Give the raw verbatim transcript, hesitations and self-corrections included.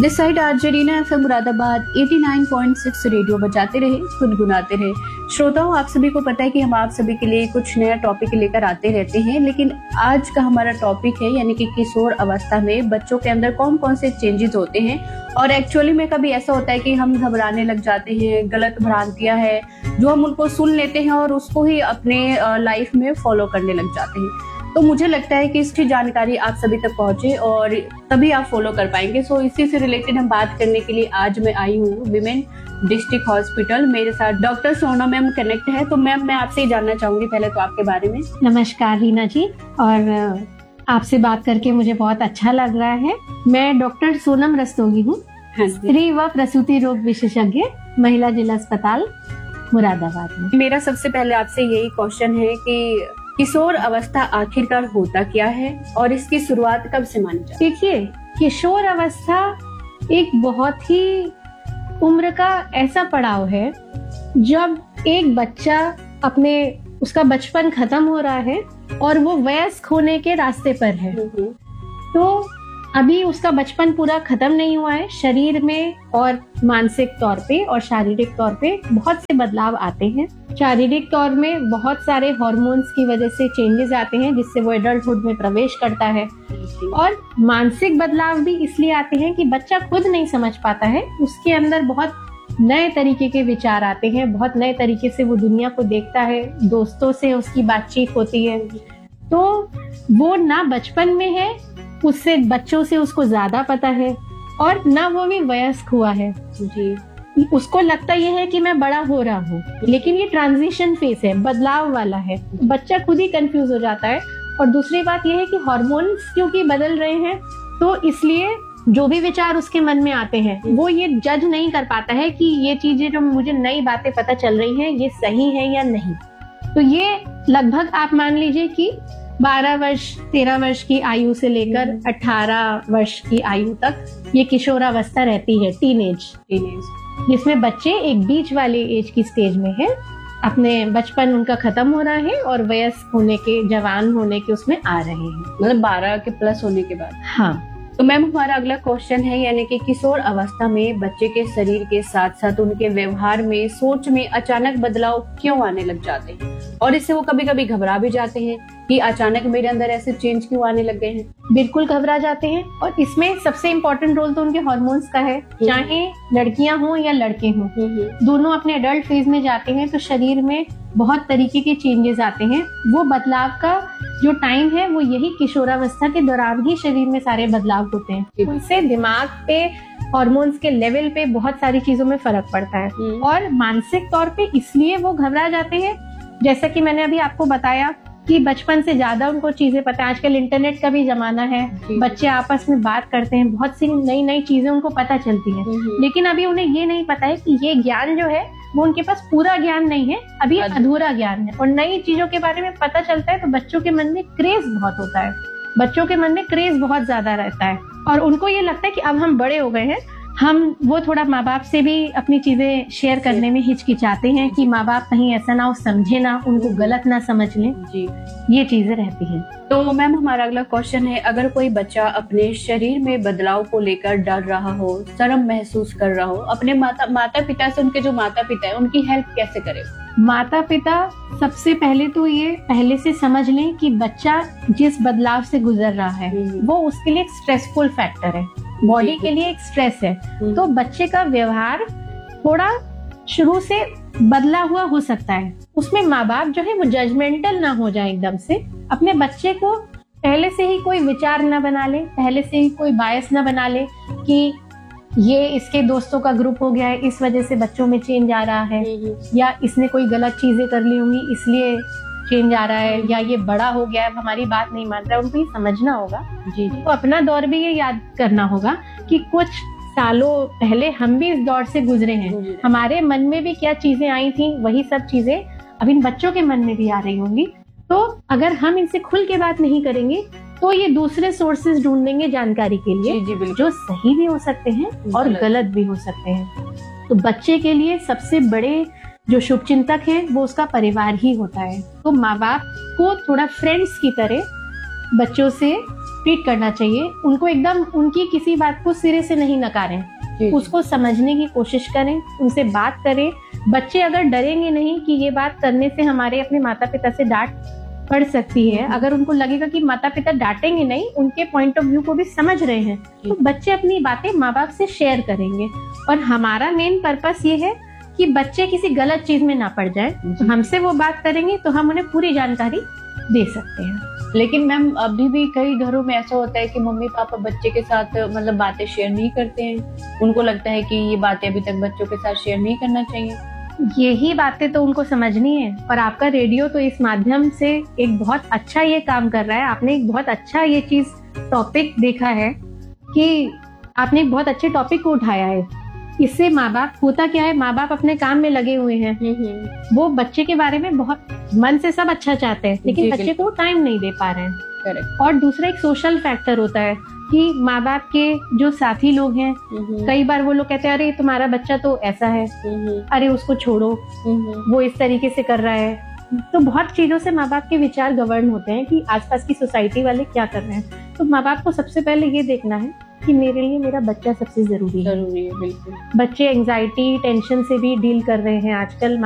This side आर्जेरीना FM Moradabad नवासी point छह radio बजाते रहे, गुनगुनाते रहे। श्रोताओं, आप सभी को पता है कि हम आप सभी के लिए कुछ नया टॉपिक लेकर आते रहते हैं, लेकिन आज का हमारा टॉपिक है यानी कि किशोर अवस्था में बच्चों के अंदर कौन कौन से चेंजेस होते हैं। और एक्चुअली में कभी ऐसा होता है कि हम घबराने लग जाते हैं, गलत भ्रांतियां हैं जो हम उनको सुन लेते हैं और उसको ही अपने लाइफ में फॉलो करने लग जाते हैं। तो मुझे लगता है कि इसकी जानकारी आप सभी तक पहुंचे और तभी आप फॉलो कर पाएंगे। सो इसी से रिलेटेड हम बात करने के लिए आज मैं आई हूँ विमेन डिस्ट्रिक्ट हॉस्पिटल। मेरे साथ डॉक्टर सोना मैम कनेक्ट है। तो मैम, मैं आपसे ही जानना चाहूंगी पहले तो आपके बारे में। नमस्कार रीना जी, और आपसे बात करके मुझे बहुत अच्छा लग रहा है। मैं डॉक्टर सोनम रस्तोगी हूँ, स्त्री व प्रसूति रोग विशेषज्ञ, महिला जिला अस्पताल मुरादाबाद में। मेरा सबसे पहले आपसे यही क्वेश्चन है कि किशोर अवस्था आखिरकार होता क्या है और इसकी शुरुआत कब से मानी जाती है? देखिए, किशोर अवस्था एक बहुत ही उम्र का ऐसा पड़ाव है जब एक बच्चा अपने उसका बचपन खत्म हो रहा है और वो वयस्क होने के रास्ते पर है। तो अभी उसका बचपन पूरा खत्म नहीं हुआ है। शरीर में और मानसिक तौर पे और शारीरिक तौर पे बहुत से बदलाव आते हैं। शारीरिक तौर में बहुत सारे हार्मोन्स की वजह से चेंजेस आते हैं जिससे वो एडल्टहुड में प्रवेश करता है। और मानसिक बदलाव भी इसलिए आते हैं कि बच्चा खुद नहीं समझ पाता है, उसके अंदर बहुत नए तरीके के विचार आते हैं, बहुत नए तरीके से वो दुनिया को देखता है, दोस्तों से उसकी बातचीत होती है। तो वो ना बचपन में है, उससे बच्चों से उसको ज्यादा पता है, और ना वो भी वयस्क हुआ है जी। उसको लगता ये है कि मैं बड़ा हो रहा हूँ, लेकिन ये ट्रांजिशन फेज है, बदलाव वाला है। बच्चा खुद ही कंफ्यूज हो जाता है। और दूसरी बात ये है कि हार्मोन्स क्योंकि बदल रहे हैं, तो इसलिए जो भी विचार उसके मन में आते हैं वो ये जज नहीं कर पाता है कि ये चीजें जो मुझे नई बातें पता चल रही हैं ये सही है या नहीं। तो ये लगभग आप मान लीजिए कि बारह वर्ष तेरह वर्ष की आयु से लेकर अठारह वर्ष की आयु तक ये किशोरावस्था रहती है, टीनेज टीनेज जिसमें बच्चे एक बीच वाले एज की स्टेज में है, अपने बचपन उनका खत्म हो रहा है और वयस्क होने के, जवान होने के उसमें आ रहे हैं, मतलब बारह के प्लस होने के बाद। हाँ, तो मैम, हमारा अगला क्वेश्चन है यानी कि किशोर अवस्था में बच्चे के शरीर के साथ साथ उनके व्यवहार में, सोच में अचानक बदलाव क्यों आने लग जाते हैं और इससे वो कभी कभी घबरा भी जाते हैं कि अचानक मेरे अंदर ऐसे चेंज क्यों आने लग गए हैं। बिल्कुल घबरा जाते हैं। और इसमें सबसे इम्पोर्टेंट रोल तो उनके हार्मोन्स का है, चाहे लड़कियां हों या लड़के हों, दोनों अपने एडल्ट फेज में जाते हैं तो शरीर में बहुत तरीके के चेंजेस आते हैं। वो बदलाव का जो टाइम है वो यही किशोरावस्था के दौरान ही शरीर में सारे बदलाव होते हैं। उनसे दिमाग पे, हार्मोन्स के लेवल पे बहुत सारी चीजों में फर्क पड़ता है। और मानसिक तौर पे इसलिए वो घबरा जाते हैं, जैसा कि मैंने अभी आपको बताया कि बचपन से ज्यादा उनको चीजें पता है। आजकल इंटरनेट का भी जमाना है, बच्चे आपस में बात करते हैं, बहुत सी नई नई चीजें उनको पता चलती हैं, लेकिन अभी उन्हें ये नहीं पता है कि ये ज्ञान जो है वो उनके पास पूरा ज्ञान नहीं है, अभी अधूरा ज्ञान है। और नई चीजों के बारे में पता चलता है तो बच्चों के मन में क्रेज बहुत होता है, बच्चों के मन में क्रेज बहुत ज्यादा रहता है और उनको ये लगता है कि अब हम बड़े हो गए हैं, हम वो थोड़ा माँ बाप से भी अपनी चीजें शेयर करने में हिचकिचाते हैं कि माँ बाप कहीं ऐसा ना हो, समझे ना, उनको गलत ना समझ लें जी। ये चीजें रहती हैं। तो मैम, हमारा अगला क्वेश्चन है, अगर कोई बच्चा अपने शरीर में बदलाव को लेकर डर रहा हो, शर्म महसूस कर रहा हो, अपने माता माता पिता से, उनके जो माता पिता है उनकी हेल्प कैसे करे? माता पिता सबसे पहले तो ये पहले से समझ लें कि बच्चा जिस बदलाव से गुजर रहा है वो उसके लिए एक स्ट्रेसफुल फैक्टर है, बॉडी के लिए एक स्ट्रेस है। तो बच्चे का व्यवहार थोड़ा शुरू से बदला हुआ हो सकता है। उसमें माँ बाप जो है वो जजमेंटल ना हो जाए एकदम से, अपने बच्चे को पहले से ही कोई विचार ना बना ले, पहले से ही कोई बायस ना बना ले कि ये इसके दोस्तों का ग्रुप हो गया है इस वजह से बच्चों में चेंज आ रहा है, या इसने कोई गलत चीजें कर ली होंगी इसलिए चेंज आ रहा है, या ये बड़ा हो गया है हमारी बात नहीं मान रहा है। उनको ये समझना होगा जी। तो अपना दौर भी ये याद करना होगा कि कुछ सालों पहले हम भी इस दौर से गुजरे हैं, हमारे मन में भी क्या चीजें आई थी वही सब चीजें अब इन बच्चों के मन में भी आ रही होंगी। तो अगर हम इनसे खुल के बात नहीं करेंगे तो ये दूसरे सोर्सेज ढूंढेंगे जानकारी के लिए जी, जी, जो सही भी हो सकते हैं और गलत भी हो सकते हैं। तो बच्चे के लिए सबसे बड़े जो शुभचिंतक है वो उसका परिवार ही होता है। तो माँ बाप को थोड़ा फ्रेंड्स की तरह बच्चों से ट्रीट करना चाहिए। उनको एकदम उनकी किसी बात को सिरे से नहीं नकारें, उसको समझने की कोशिश करें, उनसे बात करें। बच्चे अगर डरेंगे नहीं कि ये बात करने से हमारे अपने माता पिता से डांट पड़ सकती है, अगर उनको लगेगा कि माता पिता डांटेंगे नहीं, उनके पॉइंट ऑफ व्यू को भी समझ रहे हैं, तो बच्चे अपनी बातें माँ बाप से शेयर करेंगे। और हमारा मेन पर्पस ये है कि बच्चे किसी गलत चीज में ना पड़ जाए। हमसे वो बात करेंगे तो हम उन्हें पूरी जानकारी दे सकते हैं। लेकिन मैम अभी भी कई घरों में ऐसा होता है कि मम्मी पापा बच्चे के साथ मतलब बातें शेयर नहीं करते हैं। उनको लगता है कि ये बातें अभी तक बच्चों के साथ शेयर नहीं करना चाहिए। यही बातें तो उनको समझनी है। और आपका रेडियो तो इस माध्यम से एक बहुत अच्छा ये काम कर रहा है। आपने एक बहुत अच्छा ये चीज टॉपिक देखा है कि आपने एक बहुत अच्छे टॉपिक को उठाया है। इससे माँ बाप, होता क्या है, माँ बाप अपने काम में लगे हुए हैं, वो बच्चे के बारे में बहुत मन से सब अच्छा चाहते हैं, लेकिन बच्चे को टाइम नहीं दे पा रहे हैं। करेक्ट। और दूसरा एक सोशल फैक्टर होता है कि माँ बाप के जो साथी लोग हैं, कई बार वो लोग कहते हैं अरे तुम्हारा बच्चा तो ऐसा है, अरे उसको छोड़ो, वो इस तरीके से कर रहा है। तो बहुत चीजों से माँ बाप के विचार गवर्न होते हैं कि आसपास की सोसाइटी वाले क्या कर रहे हैं। तो माँ बाप को सबसे पहले ये देखना है कि मेरे लिए मेरा बच्चा सबसे जरूरी है। जरूरी है, बिल्कुल। बच्चे एंजाइटी, टेंशन से भी डील कर रहे हैं आजकल।